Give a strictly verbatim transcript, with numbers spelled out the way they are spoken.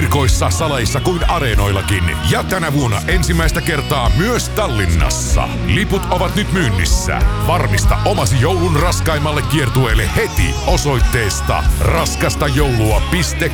kirkoissa, saleissa kuin areenoillakin. Ja tänä vuonna ensimmäistä kertaa myös Tallinnassa. Liput ovat nyt myynnissä. Varmista omasi joulun raskaimmalle kiertueelle heti osoitteesta raskastajoulua piste